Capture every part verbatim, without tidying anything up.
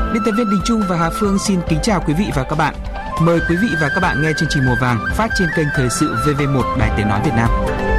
Biên tập viên Đình Trung và Hà Phương xin kính chào quý vị và các bạn. Mời quý vị và các bạn nghe chương trình Mùa Vàng phát trên kênh Thời sự vê vê một Đài Tiếng nói Việt Nam.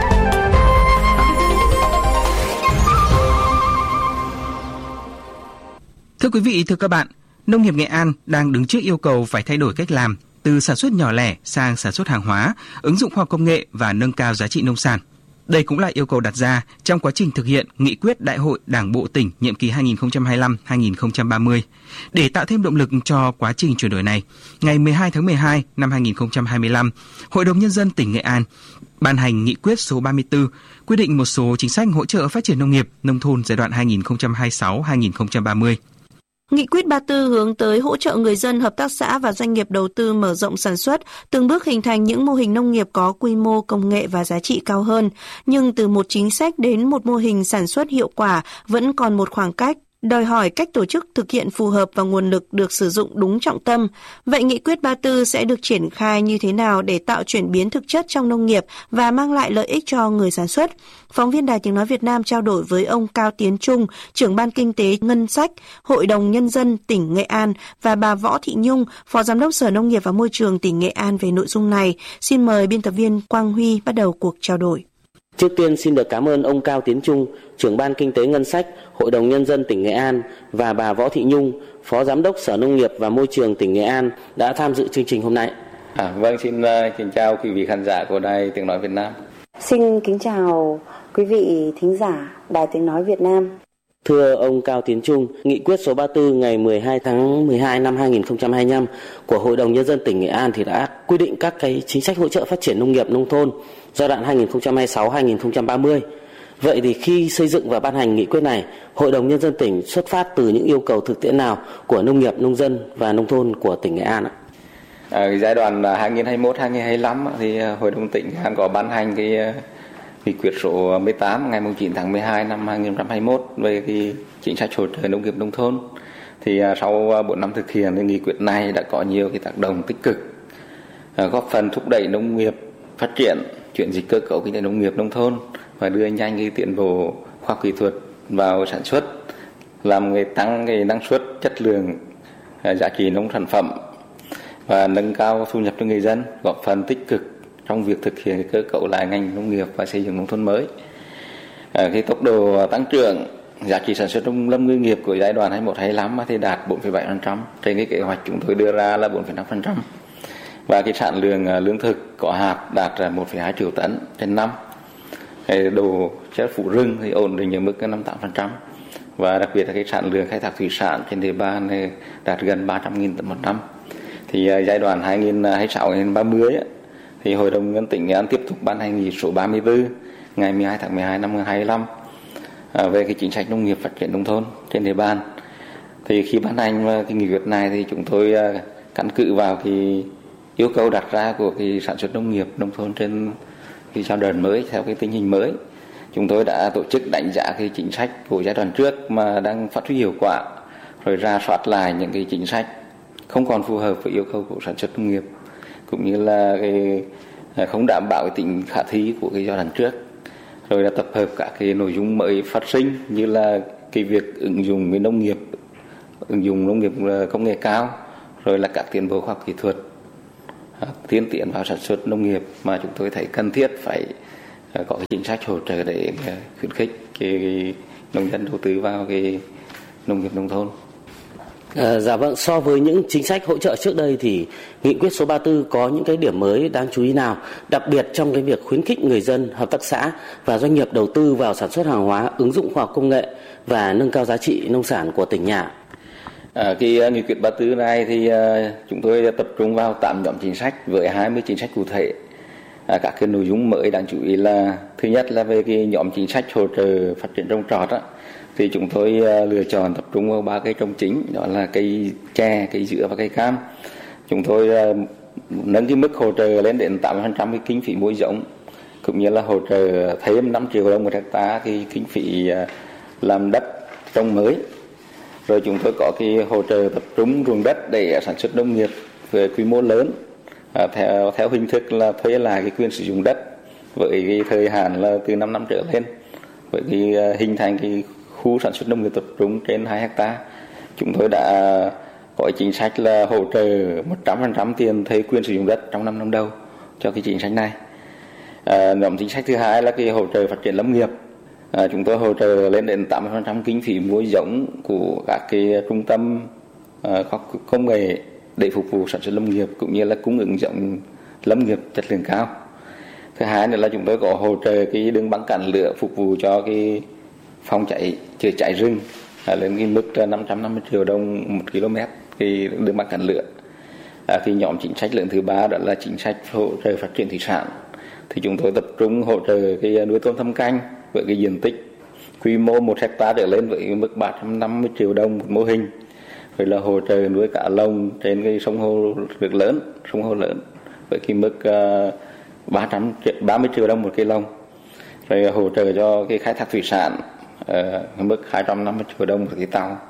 Thưa quý vị, thưa các bạn, nông nghiệp Nghệ An đang đứng trước yêu cầu phải thay đổi cách làm từ sản xuất nhỏ lẻ sang sản xuất hàng hóa, ứng dụng khoa học công nghệ và nâng cao giá trị nông sản. Đây cũng là yêu cầu đặt ra trong quá trình thực hiện nghị quyết Đại hội Đảng bộ tỉnh nhiệm kỳ hai nghìn không trăm hai mươi lăm đến hai nghìn không trăm ba mươi. Để tạo thêm động lực cho quá trình chuyển đổi này, ngày mười hai tháng mười hai năm hai nghìn không trăm hai mươi lăm, Hội đồng Nhân dân tỉnh Nghệ An ban hành nghị quyết số ba mươi tư quy định một số chính sách hỗ trợ phát triển nông nghiệp, nông thôn giai đoạn hai nghìn không trăm hai mươi sáu đến hai nghìn không trăm ba mươi. Nghị quyết ba mươi tư hướng tới hỗ trợ người dân, hợp tác xã và doanh nghiệp đầu tư mở rộng sản xuất, từng bước hình thành những mô hình nông nghiệp có quy mô, công nghệ và giá trị cao hơn. Nhưng từ một chính sách đến một mô hình sản xuất hiệu quả vẫn còn một khoảng cách, đòi hỏi cách tổ chức thực hiện phù hợp và nguồn lực được sử dụng đúng trọng tâm. Vậy nghị quyết ba mươi tư sẽ được triển khai như thế nào để tạo chuyển biến thực chất trong nông nghiệp và mang lại lợi ích cho người sản xuất? Phóng viên Đài Tiếng nói Việt Nam trao đổi với ông Cao Tiến Trung, trưởng ban kinh tế ngân sách, Hội đồng Nhân dân tỉnh Nghệ An và bà Võ Thị Nhung, Phó Giám đốc Sở Nông nghiệp và Môi trường tỉnh Nghệ An về nội dung này. Xin mời biên tập viên Quang Huy bắt đầu cuộc trao đổi. Trước tiên xin được cảm ơn ông Cao Tiến Trung, trưởng ban kinh tế ngân sách, Hội đồng Nhân dân tỉnh Nghệ An và bà Võ Thị Nhung, Phó Giám đốc Sở Nông nghiệp và Môi trường tỉnh Nghệ An đã tham dự chương trình hôm nay. À, vâng, xin uh, kính chào quý vị khán giả của Đài Tiếng nói Việt Nam. Xin kính chào quý vị thính giả Đài Tiếng nói Việt Nam. Thưa ông Cao Tiến Trung, nghị quyết số ba mươi tư ngày mười hai tháng mười hai năm hai nghìn không trăm hai mươi lăm của Hội đồng Nhân dân tỉnh Nghệ An thì đã quy định các cái chính sách hỗ trợ phát triển nông nghiệp nông thôn giai đoạn hai nghìn không trăm hai mươi sáu đến hai nghìn không trăm ba mươi. Vậy thì khi xây dựng và ban hành nghị quyết này, Hội đồng Nhân dân tỉnh xuất phát từ những yêu cầu thực tiễn nào của nông nghiệp, nông dân và nông thôn của tỉnh Nghệ An ạ? À, giai đoạn hai nghìn không trăm hai mươi mốt đến hai nghìn không trăm hai mươi lăm thì Hội đồng tỉnh Nghệ An có ban hành cái nghị quyết số mười tám ngày chín tháng mười hai năm hai nghìn không trăm hai mươi mốt về cái chính sách hỗ trợ nông nghiệp nông thôn. Thì sau bốn năm thực hiện thì nghị quyết này đã có nhiều cái tác động tích cực, góp phần thúc đẩy nông nghiệp phát triển, chuyển dịch cơ cấu kinh tế nông nghiệp nông thôn và đưa nhanh cái tiến bộ khoa học kỹ thuật vào sản xuất, làm người tăng cái năng suất, chất lượng, giá trị nông sản phẩm và nâng cao thu nhập cho người dân, góp phần tích cực trong việc thực hiện cơ cấu lại ngành nông nghiệp và xây dựng nông thôn mới. À, cái tốc độ tăng trưởng giá trị sản xuất nông lâm ngư nghiệp của giai đoạn hai mươi mốt đến hai mươi lăm thì đạt bốn phẩy bảy phần trăm, trên cái kế hoạch chúng tôi đưa ra là bốn phẩy năm phần trăm. Và cái sản lượng lương thực có hạt đạt một phẩy hai triệu tấn trên năm. Cái độ che phủ rừng thì ổn định ở mức năm mươi tám phần trăm. Và đặc biệt là cái sản lượng khai thác thủy sản trên địa bàn này đạt gần ba trăm nghìn tấn một năm. Thì giai đoạn hai nghìn không trăm hai mươi sáu đến hai nghìn không trăm ba mươi thì Hội đồng Nhân dân tỉnh Nghệ An tiếp tục ban hành nghị số ba mươi tư ngày mười hai tháng mười hai năm hai nghìn không trăm hai mươi lăm à, về cái chính sách nông nghiệp phát triển nông thôn trên địa bàn. Thì khi ban hành cái nghị quyết này thì chúng tôi uh, căn cứ vào cái yêu cầu đặt ra của cái sản xuất nông nghiệp nông thôn trên cái giai đoạn mới, theo cái tình hình mới. Chúng tôi đã tổ chức đánh giá cái chính sách của giai đoạn trước mà đang phát huy hiệu quả, rồi ra soát lại những cái chính sách không còn phù hợp với yêu cầu của sản xuất nông nghiệp, cũng như là cái không đảm bảo cái tính khả thi của cái giai đoạn trước. Rồi là tập hợp các cái nội dung mới phát sinh như là cái việc ứng dụng cái nông nghiệp, ứng dụng nông nghiệp công nghệ cao, rồi là các tiến bộ khoa học kỹ thuật tiến tiến vào sản xuất nông nghiệp mà chúng tôi thấy cần thiết phải có cái chính sách hỗ trợ để khuyến khích cái, cái nông dân đầu tư vào cái nông nghiệp nông thôn. À, dạ vâng, so với những chính sách hỗ trợ trước đây thì nghị quyết số ba mươi tư có những cái điểm mới đáng chú ý nào, đặc biệt trong cái việc khuyến khích người dân, hợp tác xã và doanh nghiệp đầu tư vào sản xuất hàng hóa, ứng dụng khoa học công nghệ và nâng cao giá trị nông sản của tỉnh nhà? À, cái uh, nghị quyết ba mươi tư này thì uh, chúng tôi tập trung vào tám nhóm chính sách với hai mươi chính sách cụ thể. À, các cái nội dung mới đáng chú ý là thứ nhất là về cái nhóm chính sách hỗ trợ phát triển trồng trọt á, thì chúng tôi uh, lựa chọn tập trung vào ba cây trồng chính, đó là cây chè, cây dứa và cây cam. Chúng tôi uh, nâng cái mức hỗ trợ lên đến tám mươi phần trăm cái kinh phí mua giống, cũng như là hỗ trợ thêm năm triệu đồng một hectare cái kinh phí uh, làm đất trồng mới. Rồi chúng tôi có cái hỗ trợ tập trung ruộng đất để sản xuất nông nghiệp với quy mô lớn, à, theo theo hình thức là thuê lại cái quyền sử dụng đất với cái thời hạn là từ năm năm trở lên, với cái uh, hình thành cái khu sản xuất nông nghiệp tập trung trên hai hectare chúng tôi đã có chính sách là hỗ trợ một trăm phần trăm tiền thuê quyền sử dụng đất trong năm năm đầu cho cái chính sách này. À, nhóm chính sách thứ hai là cái hỗ trợ phát triển lâm nghiệp. À, chúng tôi hỗ trợ lên đến tám mươi phần trăm kinh phí mua giống của các cái trung tâm à, công nghệ để phục vụ sản xuất lâm nghiệp cũng như là cung ứng giống lâm nghiệp chất lượng cao. Thứ hai nữa là chúng tôi có hỗ trợ cái đường băng cản lửa phục vụ cho cái phòng cháy chữa cháy rừng à, lên cái mức năm trăm năm mươi triệu đồng một km cái đường băng cản lửa. À, thì nhóm chính sách lớn thứ ba đó là chính sách hỗ trợ phát triển thủy sản. Thì chúng tôi tập trung hỗ trợ cái nuôi tôm thâm canh với cái diện tích quy mô một hectare trở lên với mức ba trăm năm mươi triệu đồng một mô hình. Rồi là hỗ trợ nuôi cá lồng trên cái sông hồ nước lớn, sông hồ lớn với cái mức uh, ba trăm ba mươi triệu đồng một cây lồng. Rồi hỗ trợ cho cái khai thác thủy sản uh, mức hai trăm năm mươi triệu đồng một cái tàu.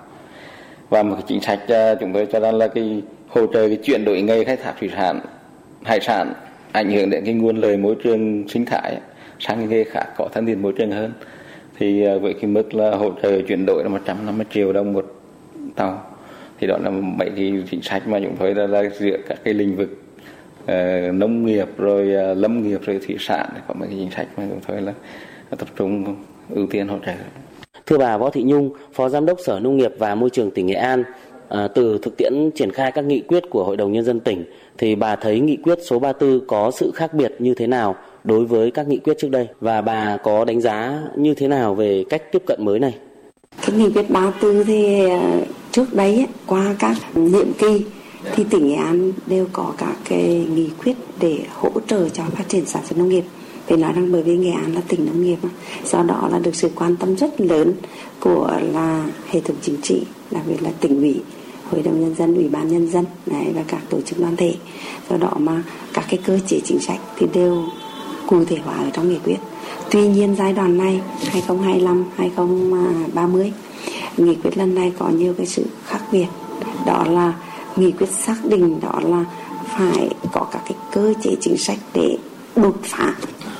Và một cái chính sách uh, chúng tôi cho rằng là cái hỗ trợ cái chuyển đổi nghề khai thác thủy sản, hải sản ảnh hưởng đến cái nguồn lợi môi trường sinh thái sang cái nghề khác có thân thiện môi trường hơn. Thì uh, với cái mức là hỗ trợ chuyển đổi là một trăm năm mươi triệu đồng một tàu. Thì đó là mấy cái chính sách mà chúng tôi là, là giữa các cái lĩnh vực uh, nông nghiệp rồi uh, lâm nghiệp rồi thủy sản, có mấy cái chính sách mà chúng tôi là tập trung ưu tiên hỗ trợ. Thưa bà Võ Thị Nhung, Phó Giám đốc Sở Nông nghiệp và Môi trường tỉnh Nghệ An, à, từ thực tiễn triển khai các nghị quyết của Hội đồng Nhân dân tỉnh, thì bà thấy nghị quyết số ba mươi tư có sự khác biệt như thế nào đối với các nghị quyết trước đây? Và bà có đánh giá như thế nào về cách tiếp cận mới này? Cái nghị quyết ba mươi tư thì trước đấy qua các nhiệm kỳ thì tỉnh Nghệ An đều có các cái nghị quyết để hỗ trợ cho phát triển sản xuất nông nghiệp. Để nói rằng bởi vì Nghệ An là tỉnh nông nghiệp, do đó là được sự quan tâm rất lớn của là hệ thống chính trị, đặc biệt là tỉnh ủy, Hội đồng Nhân dân, Ủy ban Nhân dân này, và các tổ chức đoàn thể. Do đó mà các cái cơ chế chính sách thì đều cụ thể hóa ở trong nghị quyết. Tuy nhiên giai đoạn này hai không hai lăm đến hai không ba mươi, nghị quyết lần này có nhiều cái sự khác biệt. Đó là nghị quyết xác định đó là phải có các cái cơ chế chính sách để đột phá,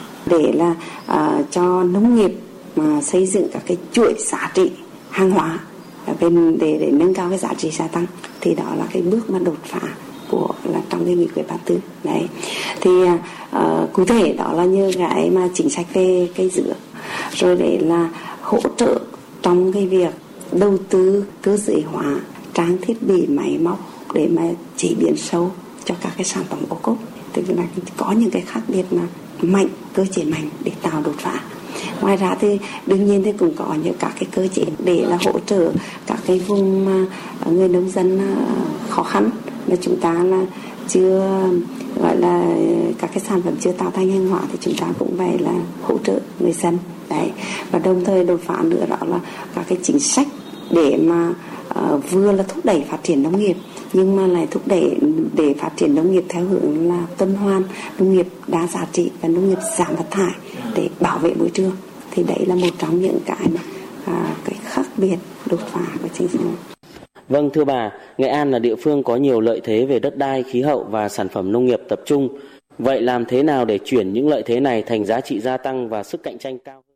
để là uh, cho nông nghiệp mà xây dựng các cái chuỗi giá trị hàng hóa để, để, để nâng cao cái giá trị gia tăng. Thì đó là cái bước mà đột phá của là trong cái nghị quyết ba mươi tư đấy. Thì uh, cụ thể đó là như cái mà chính sách về cây dứa, rồi để là hỗ trợ trong cái việc đầu tư cơ giới hóa, trang thiết bị máy móc để mà chế biến sâu cho các cái sản phẩm ô cốp. Tức là có những cái khác biệt mà mạnh, cơ chế mạnh để tạo đột phá. Ngoài ra thì đương nhiên thì cũng có những các cái cơ chế để là hỗ trợ các cái vùng mà người nông dân khó khăn mà chúng ta là chưa gọi là các cái sản phẩm chưa tạo thành hàng hóa, thì chúng ta cũng phải là hỗ trợ người dân đấy. Và đồng thời đột phá nữa đó là các cái chính sách để mà uh, vừa là thúc đẩy phát triển nông nghiệp, nhưng mà lại thúc đẩy để phát triển nông nghiệp theo hướng là tuần hoàn, nông nghiệp đa giá trị và nông nghiệp giảm phát thải để bảo vệ môi trường. Thì đấy là một trong những cái mà à, cái khác biệt đột phá của chính sách. Vâng, thưa bà, Nghệ An là địa phương có nhiều lợi thế về đất đai, khí hậu và sản phẩm nông nghiệp tập trung. Vậy làm thế nào để chuyển những lợi thế này thành giá trị gia tăng và sức cạnh tranh cao?